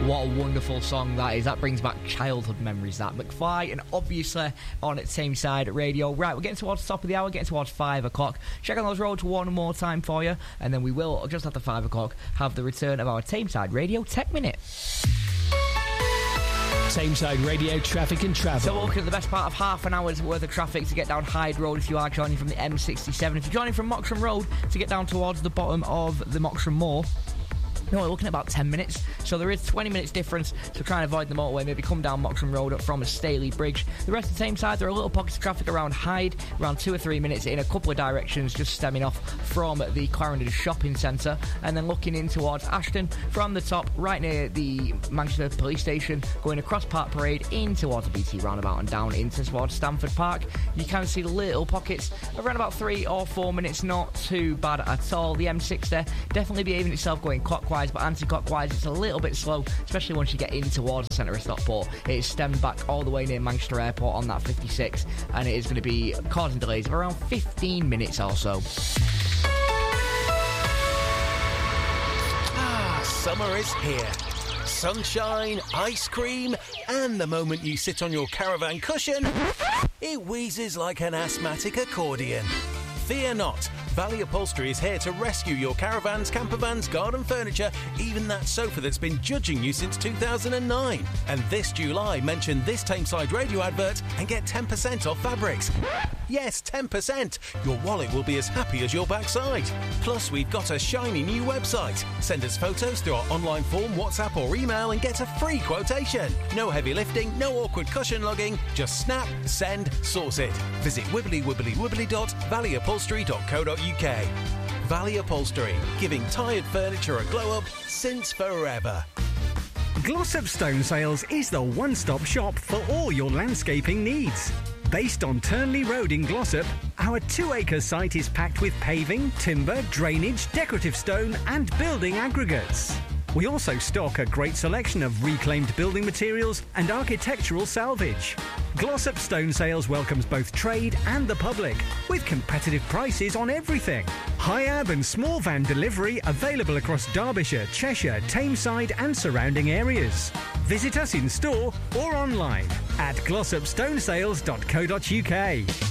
What a wonderful song that is. That brings back childhood memories, that. McFly, and obviously on at Tameside Radio. Right, we're getting towards the top of the hour, getting towards 5 o'clock. Check on those roads one more time for you, and then we will, just after 5 o'clock, have the return of our Tameside Radio Tech Minute. Tameside Radio Traffic and Travel. So we're looking at the best part of half an hour's worth of traffic to get down Hyde Road if you are joining from the M67. If you're joining from Moxham Road to get down towards the bottom of the Moxham Moor, no, we're looking at about 10 minutes, so there is 20 minutes difference, so try and avoid the motorway, maybe come down Moxham Road from Staley Bridge. The rest of the Tameside, there are little pockets of traffic around Hyde, around 2 or 3 minutes in a couple of directions, just stemming off from the Clarendon Shopping Centre, and then looking in towards Ashton, from the top, right near the Manchester Police Station, going across Park Parade, in towards the BT Roundabout and down into towards Stamford Park. You can see little pockets around about 3 or 4 minutes, not too bad at all. The M6 there, definitely behaving itself going clockwise, but anti-clockwise it's a little bit slow, especially once you get in towards the centre of Stockport. It is stemmed back all the way near Manchester Airport on that 56, and it is going to be causing delays of around 15 minutes or so. Summer is here. Sunshine, ice cream, and the moment you sit on your caravan cushion, it wheezes like an asthmatic accordion. Fear not, Valley Upholstery is here to rescue your caravans, campervans, garden furniture, even that sofa that's been judging you since 2009. And this July, mention this Tameside Radio advert and get 10% off fabrics. Yes, 10%. Your wallet will be as happy as your backside. Plus, we've got a shiny new website. Send us photos through our online form, WhatsApp or email and get a free quotation. No heavy lifting, no awkward cushion lugging. Just snap, send, sorted. Visit wibbly-wibbly-wibbly.valleyupholstery.co.uk. Valley Upholstery, giving tired furniture a glow-up since forever. Glossop Stone Sales is the one-stop shop for all your landscaping needs. Based on Turnley Road in Glossop, our 2-acre site is packed with paving, timber, drainage, decorative stone and building aggregates. We also stock a great selection of reclaimed building materials and architectural salvage. Glossop Stone Sales welcomes both trade and the public, with competitive prices on everything. Hiab and small van delivery available across Derbyshire, Cheshire, Tameside and surrounding areas. Visit us in store or online at glossopstonesales.co.uk.